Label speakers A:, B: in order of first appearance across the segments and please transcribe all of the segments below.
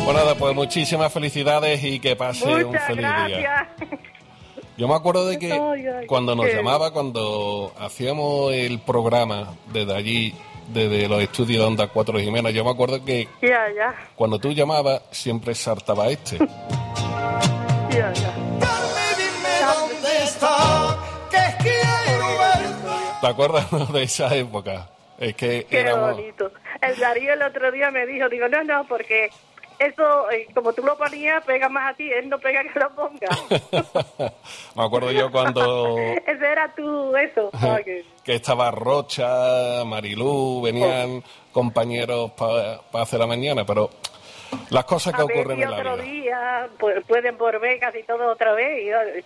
A: Bueno, nada, pues muchísimas felicidades y que pase un feliz día. Yo me acuerdo de que cuando nos llamaba, cuando hacíamos el programa desde allí, desde los estudios de Onda 4 de Jimena, yo me acuerdo que cuando tú llamabas siempre saltaba este. ¿Te acuerdas de esa época? Es que
B: qué bonito. El Darío el otro día me dijo, no, porque eso, como tú lo ponías, pega más a ti, él no pega que lo ponga.
A: Me acuerdo yo cuando...
B: Ese era tú, eso.
A: Que estaba Rocha, Marilú, venían compañeros para hacer la mañana, pero las cosas que ocurren en la vida.
B: Otro día, pues, pueden por becas y todo otra vez.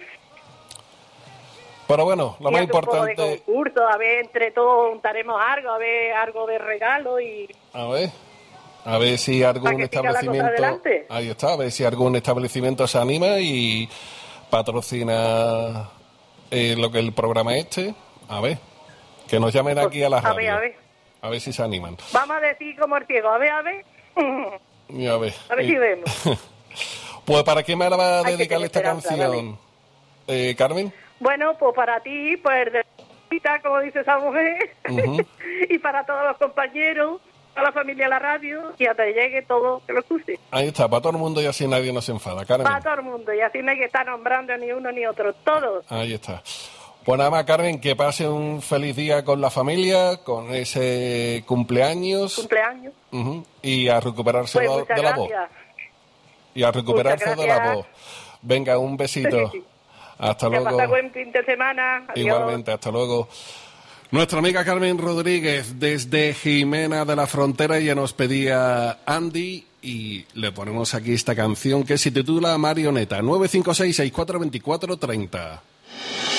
A: Pero bueno, lo más importante...
B: de concurso, a ver, entre todos juntaremos algo, a ver, algo de regalo y...
A: A ver si algún establecimiento... Ahí está, a ver si algún establecimiento se anima y patrocina lo que el programa este. A ver, que nos llamen aquí a la radio. A ver si se animan.
B: Vamos a decir como el ciego, a ver.
A: Y a ver
B: si vemos.
A: Pues, ¿para qué me la va a dedicar esta canción, Carmen?
B: Bueno, pues para ti, pues de como dice esa mujer, y para todos los compañeros, a la familia de la radio, y hasta llegue todo que lo escuche.
A: Ahí está, para todo el mundo y así nadie nos enfada, Carmen.
B: Para todo el mundo, y así no hay que estar nombrando ni uno ni otro, todos.
A: Ahí está. Pues nada más, Carmen, que pase un feliz día con la familia, con ese cumpleaños. Y a recuperarse de la voz. Y a recuperarse de la voz. Venga, un besito. Hasta luego.
B: Pasa buen fin de semana. Adiós.
A: Igualmente, hasta luego. Nuestra amiga Carmen Rodríguez, desde Jimena de la Frontera, ella nos pedía Andy y le ponemos aquí esta canción que se titula Marioneta. 956-6424-30.